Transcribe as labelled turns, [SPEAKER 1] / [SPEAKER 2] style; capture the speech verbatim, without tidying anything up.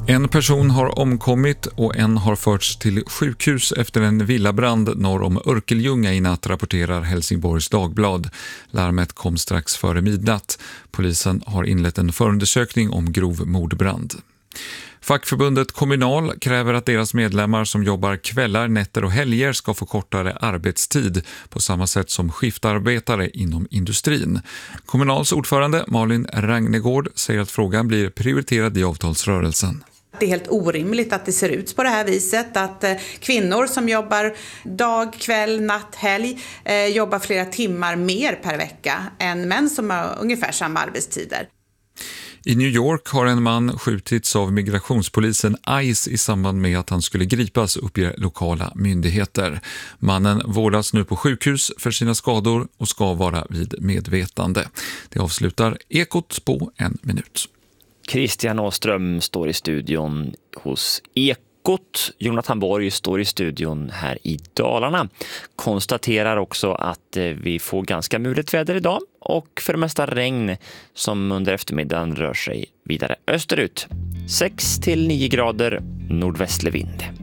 [SPEAKER 1] En person har omkommit och en har förts till sjukhus efter en villabrand norr om Örkelljunga i natt, rapporterar Helsingborgs Dagblad. Larmet kom strax före midnatt. Polisen har inlett en förundersökning om grov mordbrand. Fackförbundet Kommunal kräver att deras medlemmar som jobbar kvällar, nätter och helger ska få kortare arbetstid på samma sätt som skiftarbetare inom industrin. Kommunals ordförande Malin Ragnegård säger att frågan blir prioriterad i avtalsrörelsen.
[SPEAKER 2] Det är helt orimligt att det ser ut på det här viset, att kvinnor som jobbar dag, kväll, natt, helg eh, jobbar flera timmar mer per vecka än män som har ungefär samma arbetstider.
[SPEAKER 1] I New York har en man skjutits av migrationspolisen ICE i samband med att han skulle gripas, uppger lokala myndigheter. Mannen vårdas nu på sjukhus för sina skador och ska vara vid medvetande. Det avslutar Ekot på en minut.
[SPEAKER 3] Christian Åström står i studion hos Ekot. Jonathan Borg står i studion här i Dalarna. Konstaterar också att vi får ganska mulet väder idag och för det mesta regn som under eftermiddagen rör sig vidare österut. sex till nio grader nordvästlig vind.